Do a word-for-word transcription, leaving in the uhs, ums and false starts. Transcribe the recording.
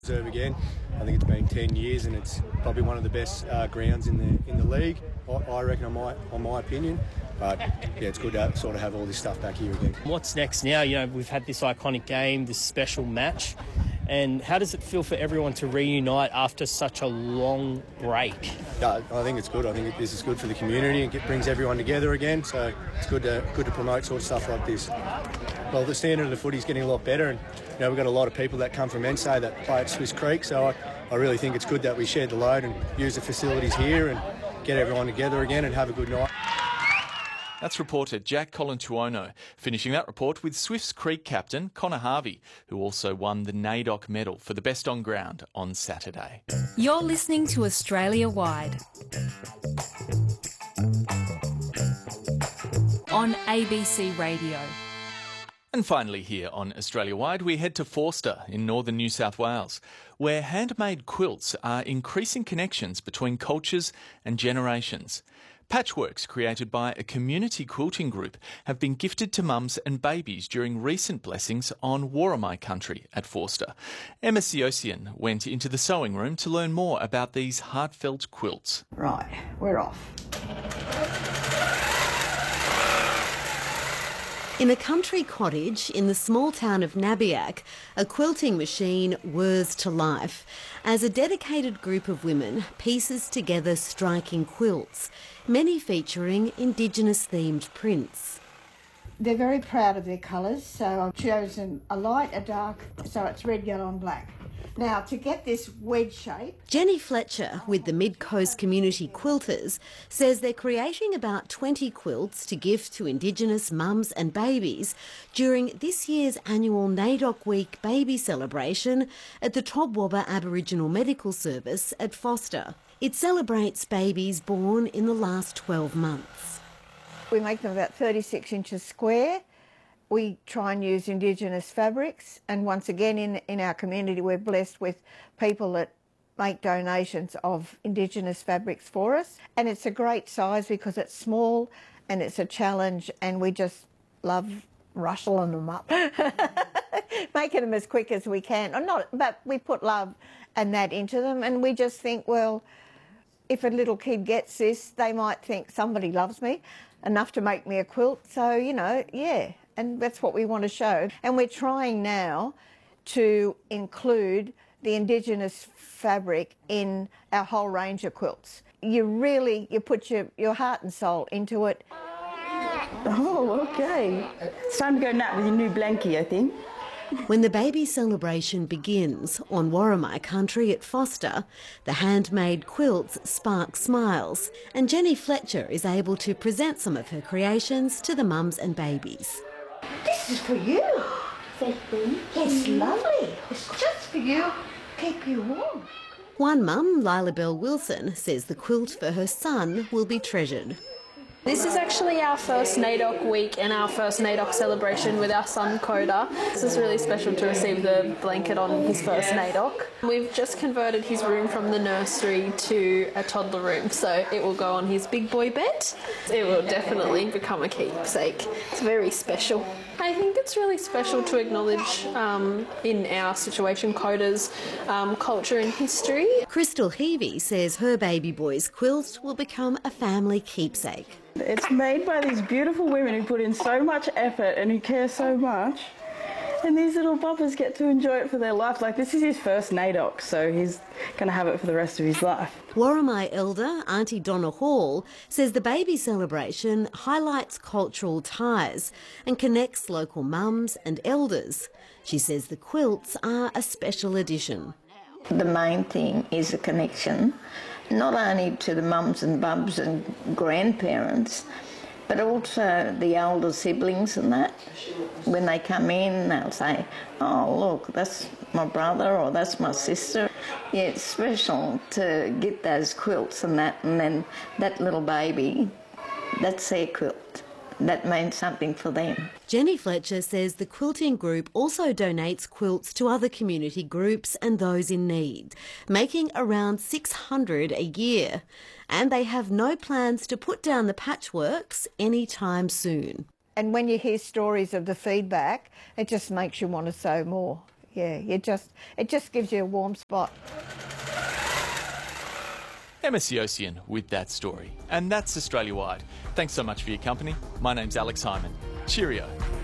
Serve again. I think it's been ten years and it's probably one of the best uh, grounds in the in the league, I, I reckon, on my, on my opinion. But, yeah, it's good to sort of have all this stuff back here again. What's next now? You know, we've had this iconic game, this special match, and how does it feel for everyone to reunite after such a long break? Yeah, I think it's good. I think this is good for the community and it brings everyone together again, so it's good to, good to promote sort of stuff like this. Well, the standard of the footy is getting a lot better, and you know, we've got a lot of people that come from Enso that play at Swiss Creek, so I, I really think it's good that we share the load and use the facilities here and get everyone together again and have a good night. That's reporter Jack Colantuono, finishing that report with Swifts Creek captain Connor Harvey, who also won the NAIDOC medal for the best on ground on Saturday. You're listening to Australia Wide on A B C Radio. And finally here on Australia Wide, we head to Forster in northern New South Wales, where handmade quilts are increasing connections between cultures and generations. Patchworks created by a community quilting group have been gifted to mums and babies during recent blessings on Worimi country at Forster. Emma Siosian went into the sewing room to learn more about these heartfelt quilts. Right, we're off. In a country cottage in the small town of Nabiac, a quilting machine whirs to life as a dedicated group of women pieces together striking quilts, many featuring Indigenous-themed prints. They're very proud of their colours, so I've chosen a light, a dark, so it's red, yellow and black. Now, to get this wedge shape... Jenny Fletcher, with the Mid-Coast Community Quilters, says they're creating about twenty quilts to gift to Indigenous mums and babies during this year's annual NAIDOC Week baby celebration at the Tobwabba Aboriginal Medical Service at Forster. It celebrates babies born in the last twelve months. We make them about thirty-six inches square. We try and use Indigenous fabrics, and once again in, in our community we're blessed with people that make donations of Indigenous fabrics for us. And it's a great size because it's small and it's a challenge, and we just love rustling them up, making them as quick as we can. Or not, but we put love and that into them, and we just think, well, if a little kid gets this, they might think somebody loves me enough to make me a quilt. So, you know, yeah. And that's what we want to show. And we're trying now to include the Indigenous fabric in our whole range of quilts. You really, you put your, your heart and soul into it. Oh, okay. It's time to go nap with your new blankie, I think. When the baby celebration begins on Worimi country at Forster, the handmade quilts spark smiles, and Jenny Fletcher is able to present some of her creations to the mums and babies. This is for you. Thank you. It's lovely. It's just for you. Keep you warm. One mum, Lila Bell Wilson, says the quilt for her son will be treasured. This is actually our first NAIDOC week and our first NAIDOC celebration with our son Coda. This is really special to receive the blanket on his first NAIDOC. We've just converted his room from the nursery to a toddler room, so it will go on his big boy bed. It will definitely become a keepsake. It's very special. I think it's really special to acknowledge um, in our situation Coda's um, culture and history. Crystal Heavey says her baby boy's quilt will become a family keepsake. It's made by these beautiful women who put in so much effort and who care so much. And these little boppers get to enjoy it for their life. Like, this is his first NAIDOC, so he's going to have it for the rest of his life. Worimi elder Auntie Donna Hall says the baby celebration highlights cultural ties and connects local mums and elders. She says the quilts are a special addition. The main thing is a connection, not only to the mums and bubs and grandparents, but also the older siblings and that. When they come in, they'll say, oh, look, that's my brother or that's my sister. Yeah, it's special to get those quilts and that, and then that little baby, that's their quilt. That means something for them. Jenny Fletcher says the quilting group also donates quilts to other community groups and those in need, making around six hundred a year. And they have no plans to put down the patchworks anytime soon. And when you hear stories of the feedback, it just makes you want to sew more. yeah, you just it just gives you a warm spot. Emma Siosian with that story. And that's Australia Wide. Thanks so much for your company. My name's Alex Hyman. Cheerio.